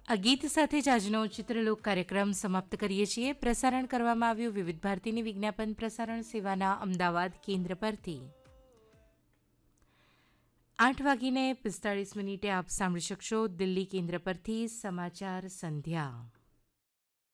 આ ગીત સાથે જ આજનો ચિત્રલોક કાર્યક્રમ સમાપ્ત કરીએ છીએ. પ્રસારણ કરવામાં આવ્યું વિવિધ ભારતીની વિજ્ઞાપન પ્રસારણ સેવાના અમદાવાદ કેન્દ્ર પરથી. 8:45 આપ સાંભળી શકશો દિલ્હી કેન્દ્ર પરથી સમાચાર સંધ્યા.